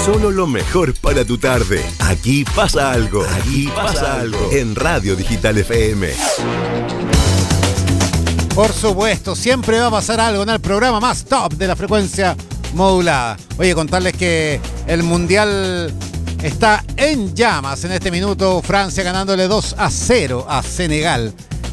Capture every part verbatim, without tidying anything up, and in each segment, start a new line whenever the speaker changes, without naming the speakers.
Solo lo mejor para tu tarde. Aquí pasa algo. Aquí pasa algo. En Radio Digital F M.
Por supuesto, siempre va a pasar algo en el programa más top de la frecuencia modulada. Oye, contarles que el Mundial está en llamas en este minuto. Francia ganándole dos a cero a Senegal.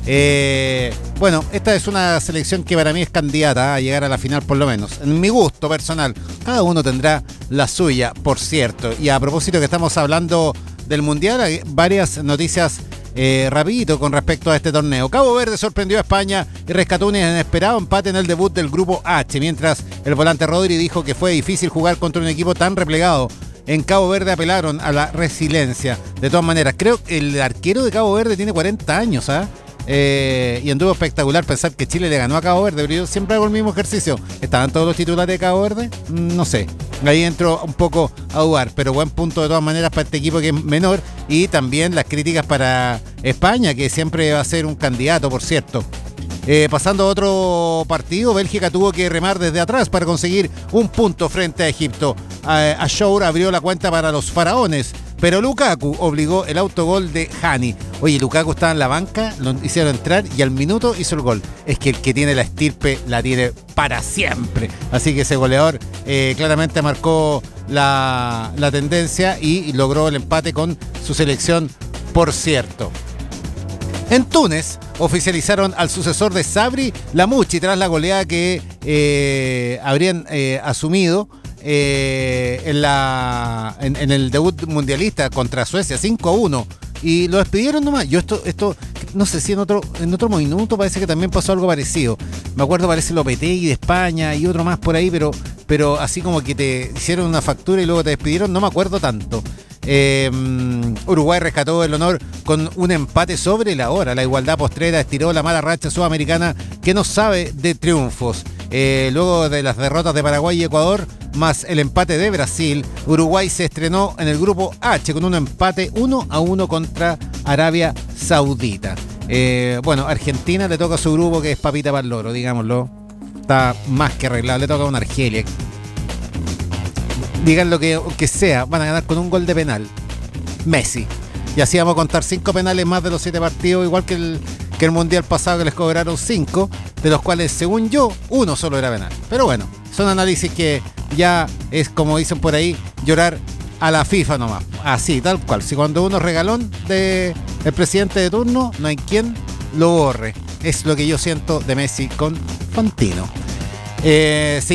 Eh, bueno, esta es una selección que para mí es candidata a llegar a la final por lo menos. En mi gusto personal, cada uno tendrá la suya, por cierto. Y a propósito que estamos hablando del Mundial, hay varias noticias eh, rapidito con respecto a este torneo. Cabo Verde sorprendió a España y rescató un inesperado empate en el debut del Grupo H, mientras el volante Rodri dijo que fue difícil jugar contra un equipo tan replegado. En Cabo Verde apelaron a la resiliencia. De todas maneras, creo que el arquero de Cabo Verde tiene cuarenta años, ¿ah? ¿eh? Eh, y anduvo espectacular pensar que Chile le ganó a Cabo Verde, pero yo siempre hago el mismo ejercicio. ¿Estaban todos los titulares de Cabo Verde? No sé, ahí entro un poco a dudar, pero buen punto de todas maneras para este equipo que es menor. Y también las críticas para España, que siempre va a ser un candidato, por cierto. Eh, pasando a otro partido, Bélgica tuvo que remar desde atrás para conseguir un punto frente a Egipto. eh, Achour abrió la cuenta para los faraones, pero Lukaku obligó el autogol de Hani. Oye, Lukaku estaba en la banca, lo hicieron entrar y al minuto hizo el gol. Es que el que tiene la estirpe la tiene para siempre. Así que ese goleador eh, claramente marcó la, la tendencia y logró el empate con su selección, por cierto. En Túnez oficializaron al sucesor de Sabri Lamouchi tras la goleada que eh, habrían eh, asumido eh, en, la, en, en el debut mundialista contra Suecia, cinco a uno. Y lo despidieron nomás. Yo esto, esto no sé si en otro, en otro minuto parece que también pasó algo parecido. Me acuerdo, parece Lopetegui de España y otro más por ahí, pero, pero así como que te hicieron una factura y luego te despidieron, no me acuerdo tanto. Eh, Uruguay rescató el honor con un empate sobre la hora. La igualdad postrera estiró la mala racha sudamericana que no sabe de triunfos. Eh, luego de las derrotas de Paraguay y Ecuador, más el empate de Brasil, Uruguay se estrenó en el grupo H con un empate uno a uno contra Arabia Saudita. Eh, bueno, Argentina le toca a su grupo, que es papita para el loro, digámoslo. Está más que arreglado, le toca a una Argelia. Digan lo que, que sea, van a ganar con un gol de penal. Messi. Y así vamos a contar cinco penales más de los siete partidos, igual que el, que el Mundial pasado, que les cobraron cinco, de los cuales, según yo, uno solo era penal. Pero bueno, son análisis que ya es, como dicen por ahí, llorar a la FIFA nomás. Así, tal cual. Si cuando uno es regalón de el presidente de turno, no hay quien lo borre. Es lo que yo siento de Messi con Fantino. Eh, sí.